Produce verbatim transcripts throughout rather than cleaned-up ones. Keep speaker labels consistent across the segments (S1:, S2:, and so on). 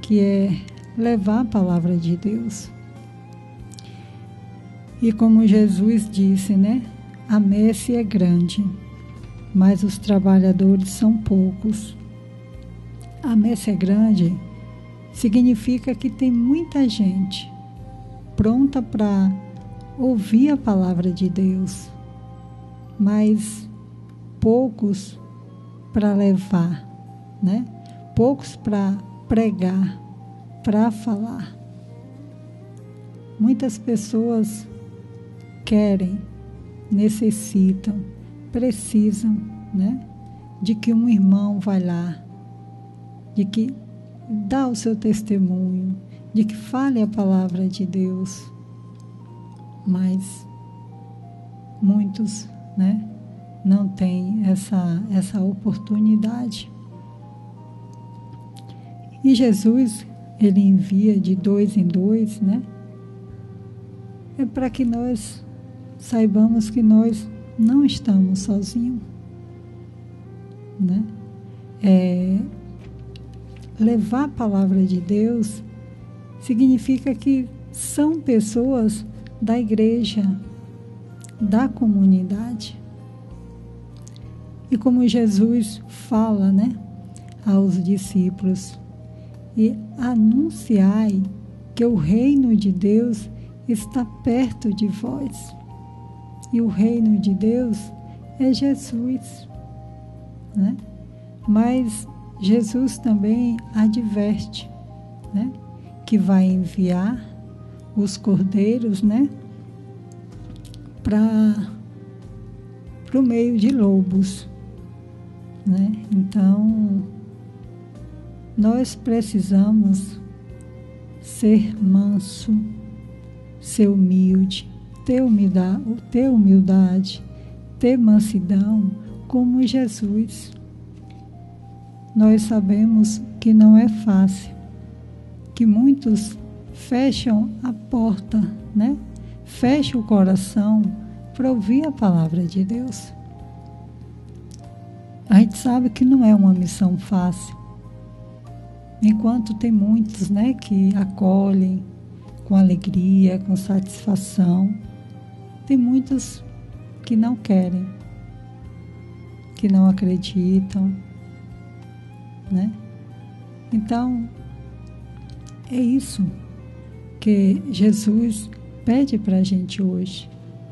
S1: que é levar a palavra de Deus. E como Jesus disse, né? A messe é grande, mas os trabalhadores são poucos. A messe é grande significa que tem muita gente pronta para ouvir a palavra de Deus, mas poucos para levar, né? Poucos para pregar, para falar. Muitas pessoas querem, necessitam, precisam, né? De que um irmão vá lá, de que dá o seu testemunho, de que fale a palavra de Deus. Mas muitos, né, não têm essa, essa oportunidade. E Jesus, ele envia de dois em dois, né? É para que nós saibamos que nós não estamos sozinhos, né? É, levar a palavra de Deus significa que são pessoas da igreja, da comunidade. E como Jesus fala, né, aos discípulos, e anunciai que o reino de Deus está perto de vós. E o reino de Deus é Jesus, né? Mas Jesus também adverte, né, que vai enviar os cordeiros, né, para o meio de lobos, né? Então, nós precisamos ser manso, ser humilde, ter humildade, ter humildade, ter mansidão como Jesus. Nós sabemos que não é fácil, que muitos fecham a porta, né? Fecham o coração para ouvir a palavra de Deus. A gente sabe que não é uma missão fácil. Enquanto tem muitos, né, que acolhem com alegria, com satisfação, tem muitos que não querem, que não acreditam, né? Então, é isso que Jesus pede para a gente hoje.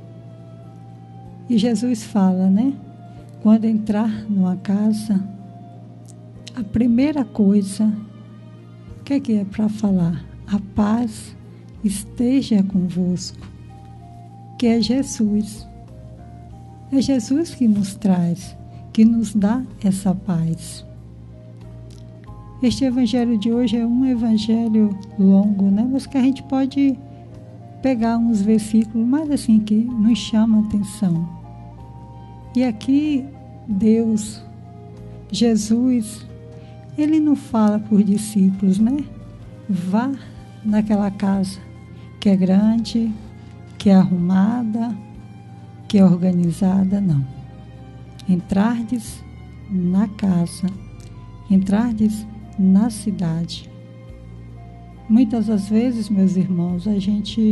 S1: E Jesus fala, né? Quando entrar numa casa, a primeira coisa, o que é que é para falar? A paz esteja convosco, que é Jesus. É Jesus que nos traz, que nos dá essa paz. Este evangelho de hoje é um evangelho longo, né? Mas que a gente pode pegar uns versículos mais assim que nos chamam a atenção. E aqui Deus, Jesus, ele não fala por discípulos, né? Vá naquela casa que é grande, que é arrumada, que é organizada, não. Entrardes na casa, entrardes na cidade. Muitas das vezes, meus irmãos, a gente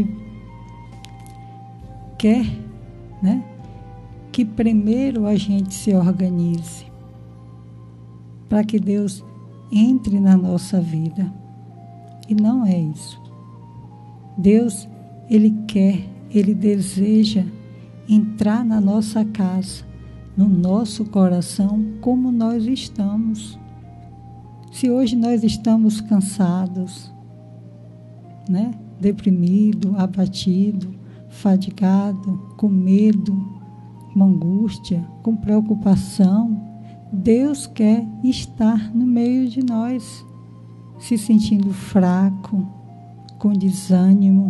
S1: quer, né, que primeiro a gente se organize para que Deus entre na nossa vida. E não é isso. Deus, Ele quer, Ele deseja entrar na nossa casa, no nosso coração, como nós estamos. Se hoje nós estamos cansados, né, deprimido, abatido, fadigado, com medo, com angústia, com preocupação, Deus quer estar no meio de nós, se sentindo fraco, com desânimo.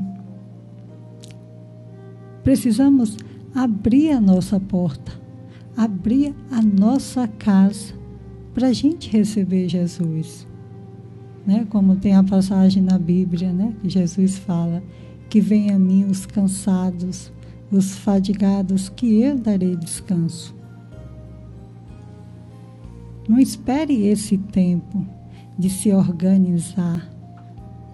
S1: Precisamos abrir a nossa porta, abrir a nossa casa para a gente receber Jesus. Né? Como tem a passagem na Bíblia, né? Que Jesus fala que venham a mim os cansados, os fadigados, que eu darei descanso. Não espere esse tempo de se organizar,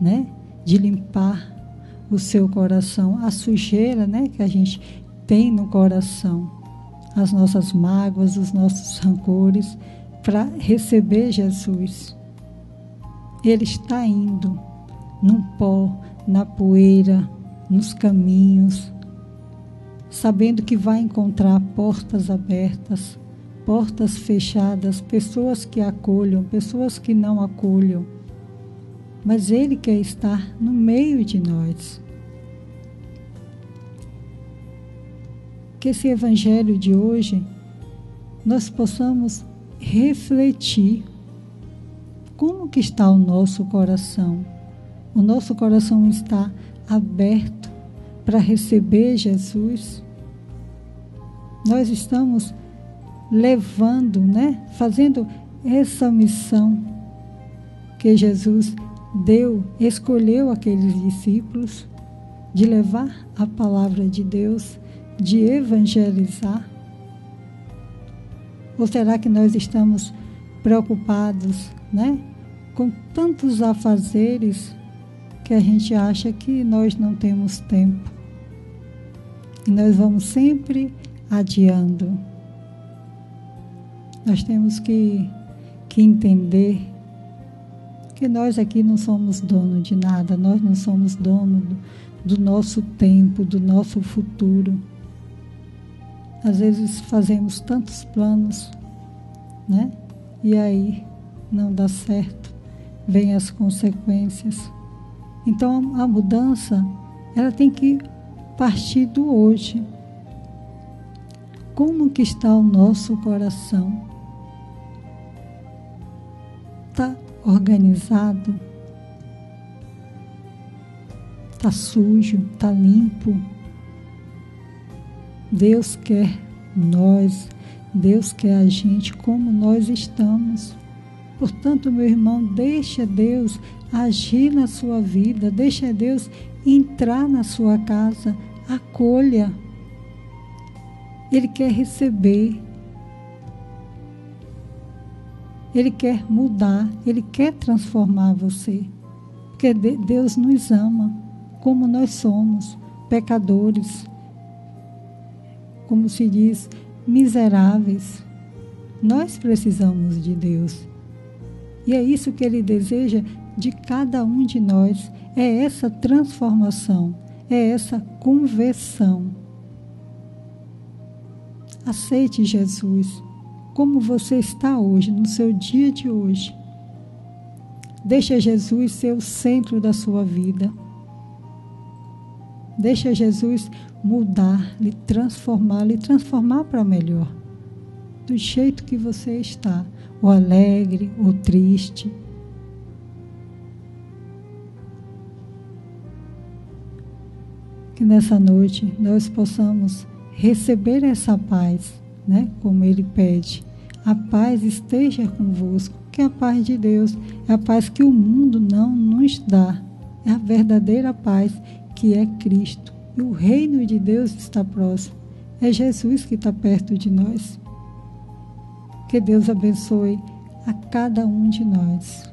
S1: né, de limpar o seu coração, a sujeira, né, que a gente tem no coração, as nossas mágoas, os nossos rancores, para receber Jesus. Ele está indo no pó, na poeira, nos caminhos, sabendo que vai encontrar portas abertas, portas fechadas, pessoas que acolham, pessoas que não acolham. Mas Ele quer estar no meio de nós. Que esse Evangelho de hoje nós possamos refletir como que está o nosso coração. O nosso coração está aberto para receber Jesus. Nós estamos levando, né, fazendo essa missão que Jesus deu, escolheu aqueles discípulos, de levar a palavra de Deus, de evangelizar? Ou será que nós estamos preocupados, né, com tantos afazeres que a gente acha que nós não temos tempo? E nós vamos sempre adiando. Nós temos que, que entender que nós aqui não somos dono de nada, nós não somos dono do, do nosso tempo, do nosso futuro. Às vezes fazemos tantos planos, né? E aí não dá certo, vem as consequências. Então a mudança, ela tem que partir do hoje. Como que está o nosso coração? Está organizado? Está sujo? Está limpo? Deus quer nós, Deus quer a gente como nós estamos. Portanto, meu irmão, deixa Deus agir na sua vida, deixa Deus entrar na sua casa, acolha. Ele quer receber, Ele quer mudar, Ele quer transformar você, porque Deus nos ama como nós somos, pecadores, como se diz, miseráveis. Nós precisamos de Deus. E é isso que Ele deseja de cada um de nós. É essa transformação, é essa conversão. Aceite Jesus como você está hoje, no seu dia de hoje. Deixa Jesus ser o centro da sua vida. Deixa Jesus mudar, lhe transformar, lhe transformar para melhor. Do jeito que você está, ou alegre, ou triste. Que nessa noite nós possamos receber essa paz, né? Como Ele pede. A paz esteja convosco, que é a paz de Deus, é a paz que o mundo não nos dá. É a verdadeira paz, que é Cristo. E o reino de Deus está próximo. É Jesus que está perto de nós. Que Deus abençoe a cada um de nós.